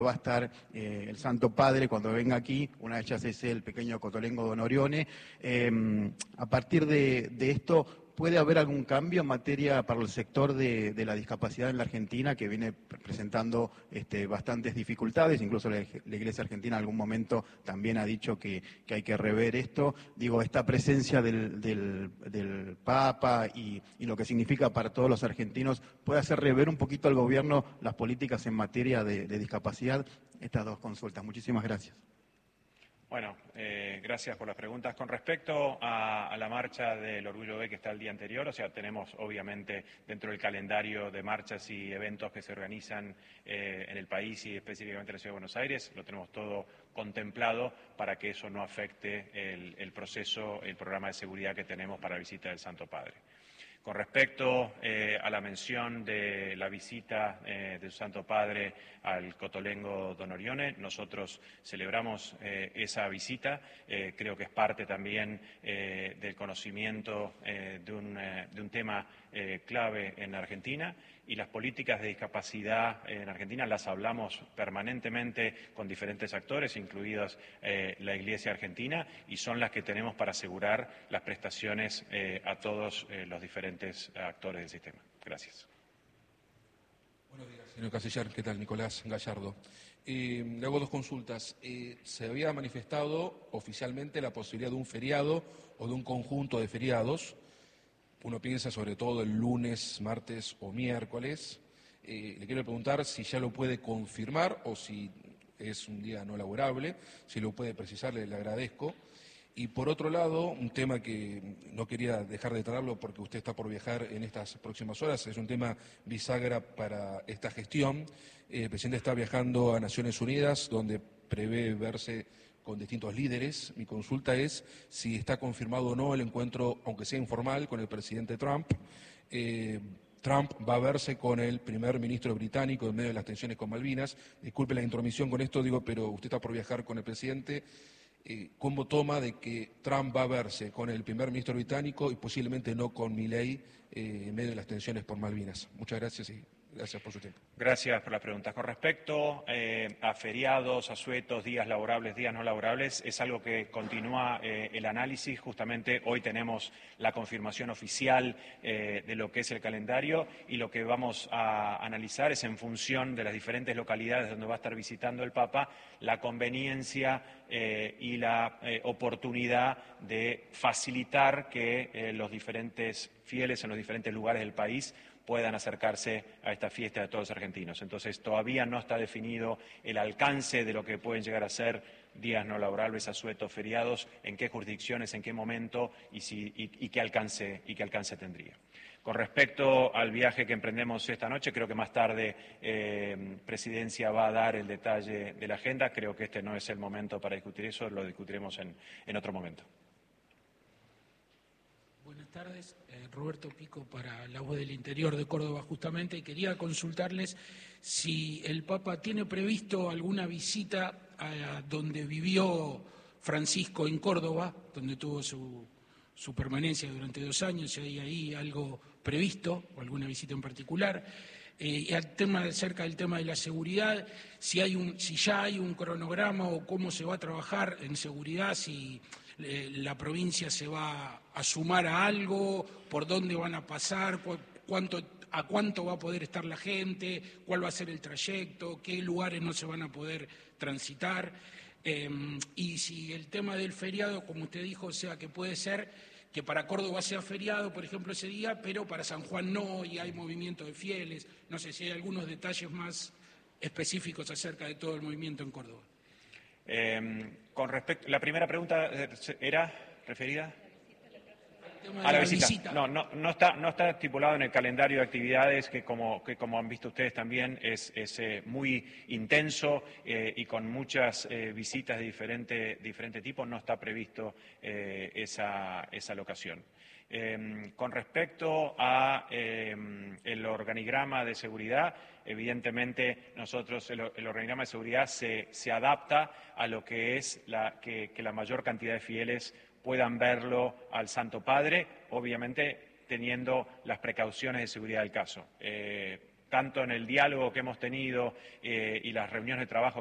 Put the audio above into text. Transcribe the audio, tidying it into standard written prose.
va a estar el Santo Padre cuando venga aquí, una de ellas es el pequeño Cotolengo Don Orione. A partir de esto, ¿puede haber algún cambio en materia para el sector de la discapacidad en la Argentina, que viene presentando bastantes dificultades? Incluso la Iglesia Argentina en algún momento también ha dicho que hay que rever esto. Digo, esta presencia del Papa y lo que significa para todos los argentinos, ¿puede hacer rever un poquito al gobierno las políticas en materia de discapacidad? Estas dos consultas. Muchísimas gracias. Bueno, gracias por las preguntas. Con respecto a la marcha del Orgullo Gay que está el día anterior, o sea, tenemos obviamente dentro del calendario de marchas y eventos que se organizan en el país y específicamente en la Ciudad de Buenos Aires, lo tenemos todo contemplado para que eso no afecte el proceso, el programa de seguridad que tenemos para la visita del Santo Padre. Con respecto a la mención de la visita del Santo Padre al Cotolengo Don Orione, nosotros celebramos esa visita. Creo que es parte también del conocimiento de un tema clave en Argentina, y las políticas de discapacidad en Argentina las hablamos permanentemente con diferentes actores, incluidas la Iglesia Argentina, y son las que tenemos para asegurar las prestaciones a todos los diferentes actores del sistema. Gracias. Buenos días, señor Castellar. ¿Qué tal? Nicolás Gallardo. Le hago dos consultas. Se había manifestado oficialmente la posibilidad de un feriado o de un conjunto de feriados. Uno piensa sobre todo el lunes, martes o miércoles. Le quiero preguntar si ya lo puede confirmar o si es un día no laborable. Si lo puede precisar, le agradezco. Y por otro lado, un tema que no quería dejar de tratarlo porque usted está por viajar en estas próximas horas, es un tema bisagra para esta gestión. El presidente está viajando a Naciones Unidas, donde prevé verse con distintos líderes. Mi consulta es si está confirmado o no el encuentro, aunque sea informal, con el presidente Trump. Trump va a verse con el primer ministro británico en medio de las tensiones con Malvinas. Disculpe la intromisión con esto, digo, pero usted está por viajar con el presidente. ¿Cómo toma de que Trump va a verse con el primer ministro británico y posiblemente no con Milei en medio de las tensiones por Malvinas? Muchas gracias y gracias por su tiempo. Gracias por las preguntas. Con respecto a feriados, asuetos, días laborables, días no laborables, es algo que continúa el análisis. Justamente hoy tenemos la confirmación oficial de lo que es el calendario, y lo que vamos a analizar es, en función de las diferentes localidades donde va a estar visitando el Papa, la conveniencia y la oportunidad de facilitar que los diferentes fieles en los diferentes lugares del país puedan acercarse a esta fiesta de todos los argentinos. Entonces, todavía no está definido el alcance de lo que pueden llegar a ser días no laborables, asuetos, feriados, en qué jurisdicciones, en qué momento y qué alcance tendría. Con respecto al viaje que emprendemos esta noche, creo que más tarde Presidencia va a dar el detalle de la agenda. Creo que este no es el momento para discutir eso, lo discutiremos en otro momento. Buenas tardes, Roberto Pico para La Voz del Interior de Córdoba justamente, y quería consultarles si el Papa tiene previsto alguna visita a donde vivió Francisco en Córdoba, donde tuvo su permanencia durante 2 años, si hay ahí algo previsto o alguna visita en particular. Y acerca del tema de la seguridad, si ya hay un cronograma o cómo se va a trabajar en seguridad, si la provincia se va a sumar a algo, por dónde van a pasar, a cuánto va a poder estar la gente, cuál va a ser el trayecto, qué lugares no se van a poder transitar. Y si el tema del feriado, como usted dijo, o sea, que puede ser que para Córdoba sea feriado, por ejemplo, ese día, pero para San Juan no, y hay movimiento de fieles. No sé si hay algunos detalles más específicos acerca de todo el movimiento en Córdoba. Con respecto, la primera pregunta era referida a la visita. No está estipulado en el calendario de actividades que como han visto ustedes también es muy intenso y con muchas visitas de diferente tipo. No está previsto esa locación. Con respecto a el organigrama de seguridad, evidentemente nosotros el organigrama de seguridad se adapta a lo que es que la mayor cantidad de fieles puedan verlo al Santo Padre, obviamente teniendo las precauciones de seguridad del caso. tanto en el diálogo que hemos tenido y las reuniones de trabajo